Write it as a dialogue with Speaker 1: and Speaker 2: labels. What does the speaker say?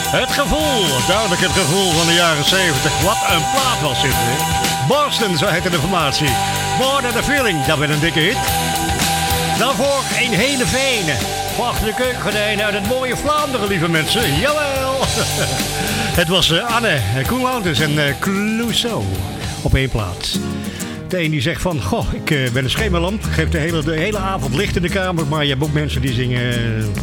Speaker 1: Het gevoel, duidelijk het gevoel van de jaren 70. Wat een plaat was dit, hè? Boston, zo heette de formatie. More Than A Feeling, dat werd een dikke hit. Daarvoor een hele vene. Achter de keukengordijnen uit het mooie Vlaanderen, lieve mensen. Jawel! Het was Anne Koenwouters en Clouseau op één plaats. De een die zegt van, goh, ik ben een schemerlamp. Geef de hele avond licht in de kamer. Maar je hebt ook mensen die zingen...